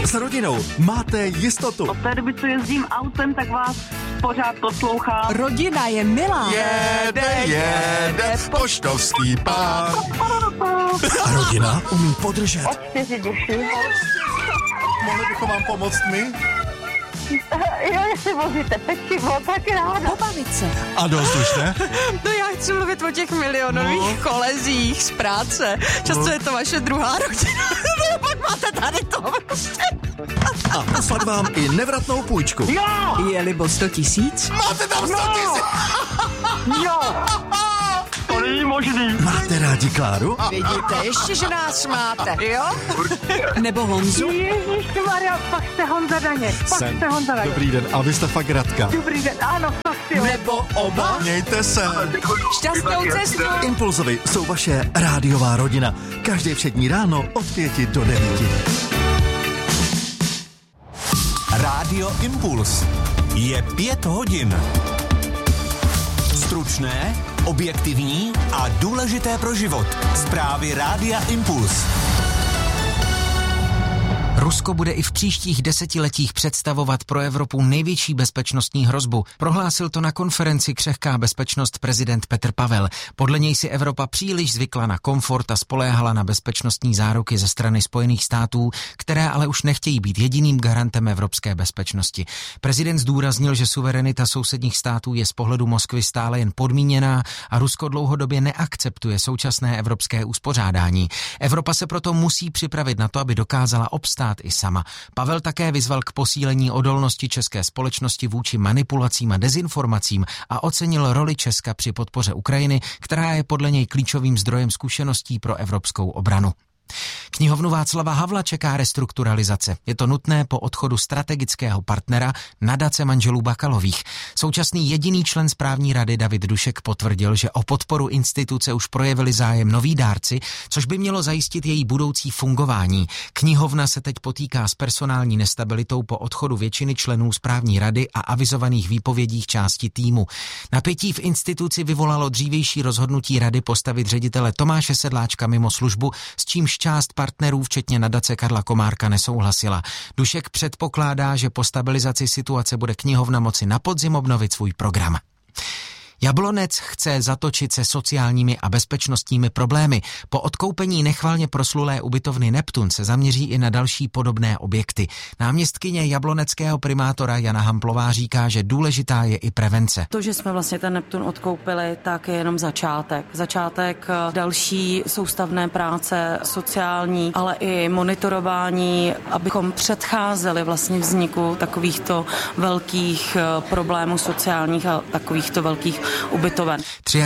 S rodinou máte jistotu. Od té doby, co jezdím autem, tak vás pořád poslouchám. Rodina je milá. Jede poštovský pán. A rodina umí podržet. Od 4 děši. Mohli bychom vám pomoct my? Jo, jestli vozíte pečivo, tak ráda. Pobavit se. A dost už, ne? No já chci mluvit o těch milionových kolezích z práce. Často je to vaše druhá rodina. Pak máte tady to prostě. A poslat vám i nevratnou půjčku. Jo! Je libo 100 000? Máte tam 100 000. Jo! To není možný. Máte rádi Kláru? Vidíte, ještě, že nás máte, jo? Nebo Honzu? Ježišmarja, pak jste Honza Daněk. Dobrý den, a vy jste fakt Radka. Dobrý den, ano, to si. Nebo oba? Mějte se. Šťastnou cestu. Impulzovi jsou vaše rádiová rodina. Každé všední ráno od 5 do 9. Rádio Impuls. Je 5 hodin. Stručné, objektivní a důležité pro život. Zprávy Rádia Impuls. Rusko bude i v příštích desetiletích představovat pro Evropu největší bezpečnostní hrozbu. Prohlásil to na konferenci Křehká bezpečnost prezident Petr Pavel. Podle něj si Evropa příliš zvykla na komfort a spoléhala na bezpečnostní záruky ze strany Spojených států, které ale už nechtějí být jediným garantem evropské bezpečnosti. Prezident zdůraznil, že suverenita sousedních států je z pohledu Moskvy stále jen podmíněná a Rusko dlouhodobě neakceptuje současné evropské uspořádání. Evropa se proto musí připravit na to, aby dokázala obstát i sama. Pavel také vyzval k posílení odolnosti české společnosti vůči manipulacím a dezinformacím a ocenil roli Česka při podpoře Ukrajiny, která je podle něj klíčovým zdrojem zkušeností pro evropskou obranu. Knihovnu Václava Havla čeká restrukturalizace. Je to nutné po odchodu strategického partnera nadace manželů Bakalových. Současný jediný člen správní rady David Dušek potvrdil, že o podporu instituce už projevili zájem noví dárci, což by mělo zajistit její budoucí fungování. Knihovna se teď potýká s personální nestabilitou po odchodu většiny členů správní rady a avizovaných výpovědích části týmu. Napětí v instituci vyvolalo dřívější rozhodnutí rady postavit ředitele Tomáše Sedláčka mimo službu, s čímž část partnerů, včetně nadace Karla Komárka, nesouhlasila. Dušek předpokládá, že po stabilizaci situace bude knihovna moci na podzim obnovit svůj program. Jablonec chce zatočit se sociálními a bezpečnostními problémy. Po odkoupení nechvalně proslulé ubytovny Neptun se zaměří i na další podobné objekty. Náměstkyně jabloneckého primátora Jana Hamplová říká, že důležitá je i prevence. To, že jsme vlastně ten Neptun odkoupili, tak je jenom začátek. Začátek další soustavné práce sociální, ale i monitorování, abychom předcházeli vlastně vzniku takovýchto velkých problémů sociálních a takovýchto velkých ubytoven.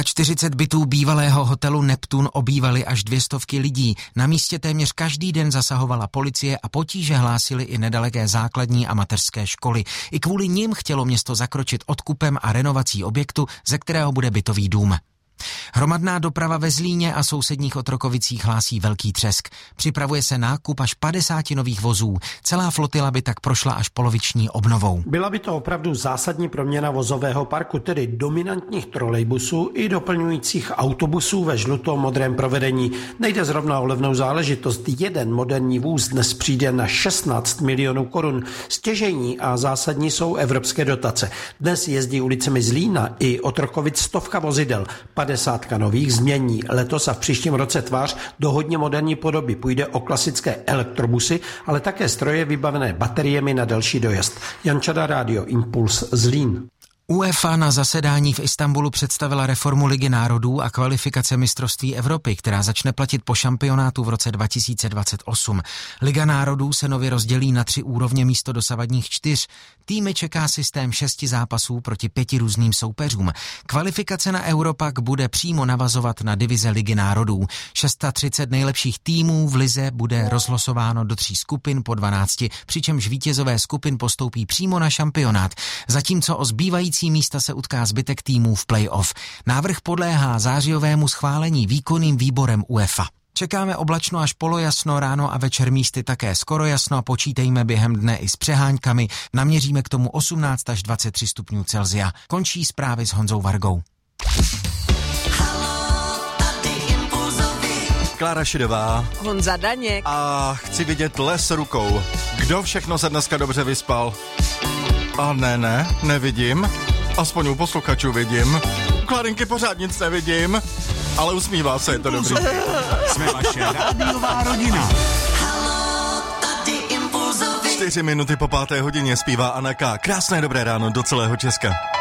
43 bytů bývalého hotelu Neptun obývali až 200 lidí. Na místě téměř každý den zasahovala policie a potíže hlásily i nedaleké základní a mateřské školy. I kvůli nim chtělo město zakročit odkupem a renovací objektu, ze kterého bude bytový dům. Hromadná doprava ve Zlíně a sousedních Otrokovicích hlásí velký třesk. Připravuje se nákup až 50 nových vozů. Celá flotila by tak prošla až poloviční obnovou. Byla by to opravdu zásadní proměna vozového parku, tedy dominantních trolejbusů i doplňujících autobusů ve žluto-modrém provedení. Nejde zrovna o levnou záležitost. Jeden moderní vůz dnes přijde na 16 milionů korun. Stěžejní a zásadní jsou evropské dotace. Dnes jezdí ulicemi Zlína i Otrokovic 100 vozidel. 50 nových změní letos a v příštím roce tvář do hodně moderní podoby. Půjde o klasické elektrobusy, ale také stroje vybavené bateriemi na delší dojezd. Jan Čada, Rádio Impuls, Zlín. UEFA na zasedání v Istanbulu představila reformu Ligy národů a kvalifikace mistrovství Evropy, která začne platit po šampionátu v roce 2028. Liga národů se nově rozdělí na 3 úrovně místo dosavadních 4. Týmy čeká systém 6 zápasů proti 5 různým soupeřům. Kvalifikace na Euro pak bude přímo navazovat na divize Ligy národů. 630 nejlepších týmů v lize bude rozlosováno do 3 skupin po 12, přičemž vítězové skupin postoupí přímo na šampionát, zatímco o zbývající místa se utká zbytek týmů v play-off. Návrh podléhá zářijovému schválení výkonným výborem UEFA. Čekáme oblačno až polojasno, ráno a večer místy také skoro jasno a počítejme během dne i s přeháňkami. Naměříme k tomu 18 až 23 stupňů Celsia. Končí zprávy s Honzou Vargou. Haló, tady Impulzovi. Klára Šidová. Honza Daněk. A chci vidět les rukou. Kdo všechno se dneska dobře vyspal? A nevidím. Aspoň u posluchačů vidím. U Klarinky pořád nic nevidím. Ale usmívá se, je to dobrý. Jsme vaše rádiová rodina. 4 minuty po 5. hodině zpívá Anna K. Krásné dobré ráno do celého Česka.